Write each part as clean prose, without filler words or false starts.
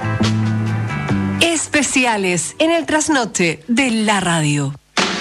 Especiales en el trasnoche de la radio.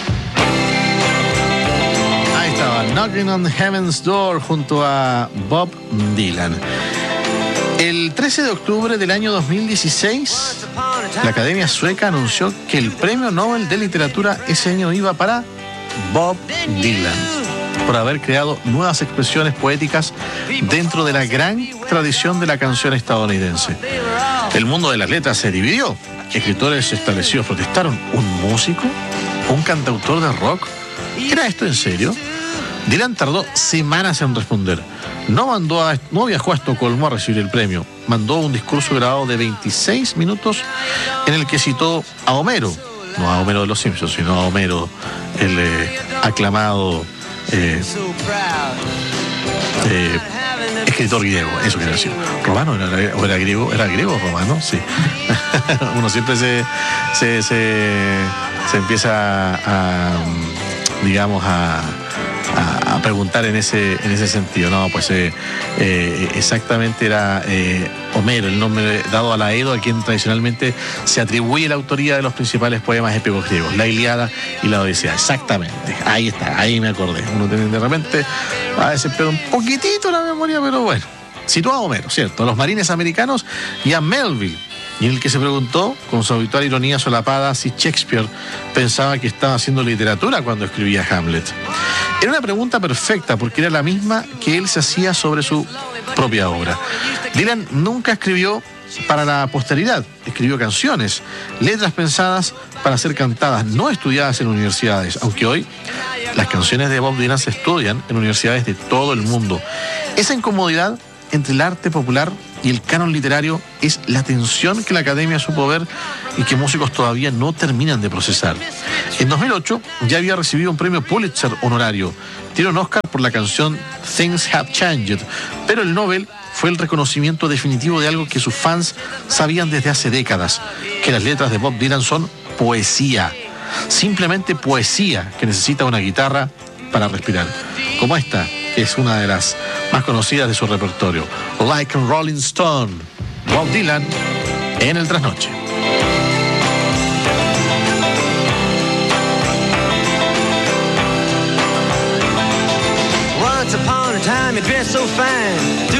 Ahí estaba, Knocking on Heaven's Door junto a Bob Dylan. El 13 de octubre del año 2016, la Academia Sueca anunció que el Premio Nobel de Literatura ese año iba para Bob Dylan, por haber creado nuevas expresiones poéticas dentro de la gran tradición de la canción estadounidense. El mundo de las letras se dividió. Escritores establecidos protestaron. ¿Un músico? ¿Un cantautor de rock? ¿Era esto en serio? Dylan tardó semanas en responder. No viajó a Estocolmo a recibir el premio. Mandó un discurso grabado de 26 minutos en el que citó a Homero. No a Homero de los Simpsons, sino a Homero, el aclamado escritor griego, eso quiero decir. ¿Romano era griego? ¿Era griego o romano? Sí. Uno siempre se empieza a preguntar en ese sentido. No, pues exactamente era Homero, el nombre dado a la Edo, a quien tradicionalmente se atribuye la autoría de los principales poemas épicos griegos, la Ilíada y la Odisea. Exactamente, ahí está, ahí me acordé. Uno de repente a veces pierde un poquitito la memoria, pero bueno. Citó a Homero, ¿cierto?, a los marines americanos y a Melville, y en el que se preguntó, con su habitual ironía solapada, si Shakespeare pensaba que estaba haciendo literatura cuando escribía Hamlet. Era una pregunta perfecta, porque era la misma que él se hacía sobre su propia obra. Dylan nunca escribió para la posteridad, escribió canciones, letras pensadas para ser cantadas, no estudiadas en universidades, aunque hoy las canciones de Bob Dylan se estudian en universidades de todo el mundo. Esa incomodidad entre el arte popular y el canon literario es la tensión que la Academia supo ver y que músicos todavía no terminan de procesar. En 2008 ya había recibido un premio Pulitzer honorario. Tiene un Oscar por la canción Things Have Changed, pero el Nobel fue el reconocimiento definitivo de algo que sus fans sabían desde hace décadas, que las letras de Bob Dylan son poesía, simplemente poesía que necesita una guitarra para respirar, como esta, que es una de las más conocidas de su repertorio, Like a Rolling Stone, Bob Dylan en el trasnoche. Once upon a time you dressed so fine.